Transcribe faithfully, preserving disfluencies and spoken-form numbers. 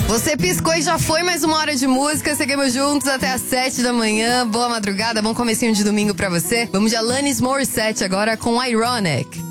Você piscou e já foi mais uma hora de música. Seguimos juntos até às sete da manhã. Boa madrugada, bom comecinho de domingo pra você. Vamos de Alanis Morissette agora com Ironic.